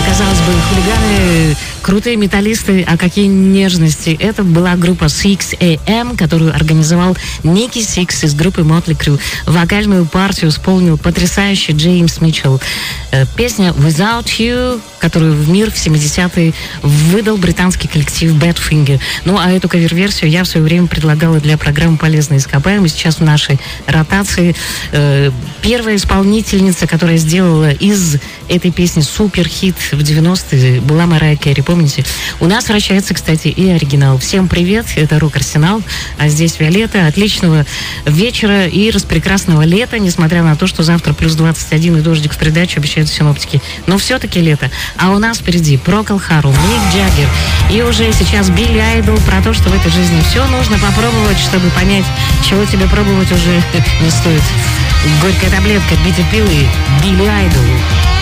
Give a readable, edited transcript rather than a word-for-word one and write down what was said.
казалось бы, хулиганы, крутые металлисты, а какие нежности. Это была группа 6AM, которую организовал Ники Сикс из группы Motley Crue. Вокальную партию исполнил потрясающий Джеймс Митчелл. Песня Without You, которую в мир в 70-е выдал британский коллектив Badfinger. Ну, а эту кавер-версию я в свое время предлагала для программы «Полезные ископаемые». Сейчас в нашей ротации первая исполнительница, которая сделала из этой песни суперхит в 90-е, была Марайя Кэрри, помните? У нас вращается, кстати, и оригинал. Всем привет, это Рок-Арсенал, а здесь Виолетта. Отличного вечера и распрекрасного лета, несмотря на то, что завтра плюс 21 и дождик в придачу обещают синоптики. Но все-таки лето. А у нас впереди Прокол Харум, Мик Джаггер и уже сейчас Билли Айдол про то, что в этой жизни все нужно попробовать, чтобы понять, чего тебе пробовать уже не стоит. Горькая таблетка, бить пилы, Билли Айдол.